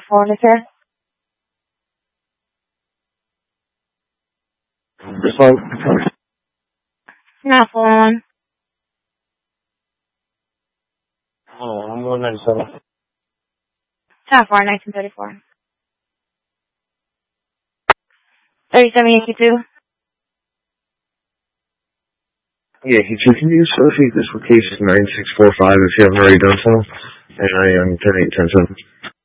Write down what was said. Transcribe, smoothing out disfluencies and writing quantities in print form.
phone is here? No phone. I'm 197. 1934. 3782. Yeah, can you associate this with case 9645 if you haven't already done so? And I am 10810.